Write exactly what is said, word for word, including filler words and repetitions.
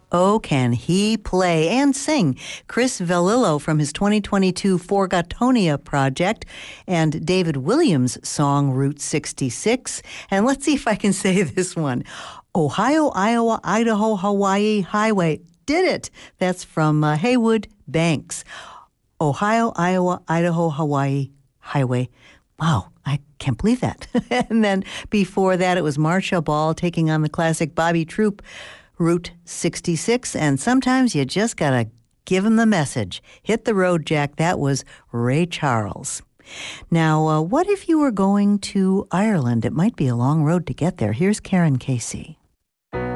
Oh, can he play and sing? Chris Velillo from his twenty twenty-two Forgotonia project, and David Williams' song Route sixty-six. And let's see if I can say this one. Ohio, Iowa, Idaho, Hawaii Highway. Did it. That's from uh, Haywood Banks. Ohio, Iowa, Idaho, Hawaii Highway. Wow, I can't believe that. And then before that, it was Marcia Ball taking on the classic Bobby Troop, Route sixty-six. And sometimes you just got to give him the message. Hit the road, Jack. That was Ray Charles. Now, uh, what if you were going to Ireland? It might be a long road to get there. Here's Karen Casey.